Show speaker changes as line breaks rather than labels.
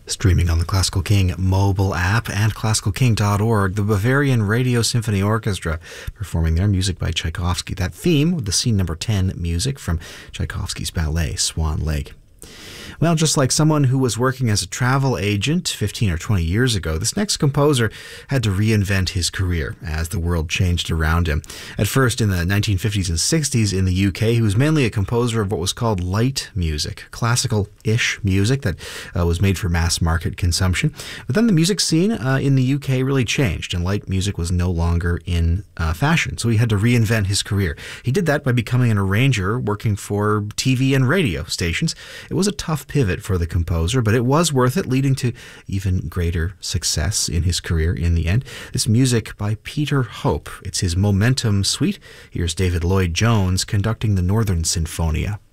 Streaming on the Classical King mobile app and classicalking.org, the Bavarian Radio Symphony Orchestra performing their music by Tchaikovsky. That theme with the scene number 10 music from Tchaikovsky's ballet Swan Lake. Well, just like someone who was working as a travel agent 15 or 20 years ago, this next composer had to reinvent his career as the world changed around him. At first, in the 1950s and 60s in the UK, he was mainly a composer of what was called light music, classical-ish music that was made for mass market consumption. But then the music scene in the UK really changed, and light music was no longer in fashion, so he had to reinvent his career. He did that by becoming an arranger working for TV and radio stations. It was a tough pivot for the composer, but it was worth it, leading to even greater success in his career in the end. This music by Peter Hope. It's his Momentum Suite. Here's David Lloyd Jones conducting the Northern Sinfonia.